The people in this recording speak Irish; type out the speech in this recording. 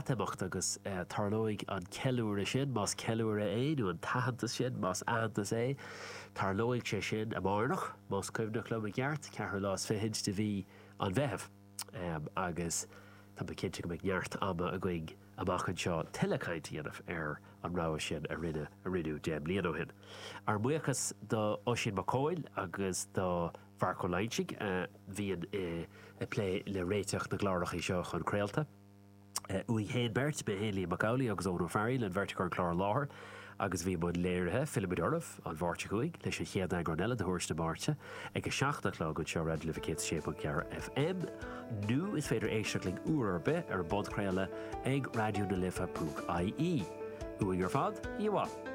chatamacht agus tarlóig an ceúir sin más ceúir é nó an tahananta sin más antas é tarlóig sé sin a mánach más cumnach le a gceart ceathar lás fihinst de bhí an bheithh agus tá ba cinnte go mbeidh neart ama a gcuig amachchan seo tilecaintíanamh an rá sin a rinú déim líanú hin. Ar muchas do Oisin McCoyle agus do Farco Leinchig bhíon i plé le réiteach na glárach í seo chun creaalta. Uí héin bert be Hayley Macaulay agus Ónú Farrell an vertical chlár láthair agus bhí bud léirithe Philip Dorff an bharte chuig leis an chéad an granella de thuirsta máirte ag go 7:00 go seo radio lifa cé FM. Nu is féidir éisteachling uair be ar bod creaile ag radio na lifa.ie. Uí ar fad, íhá.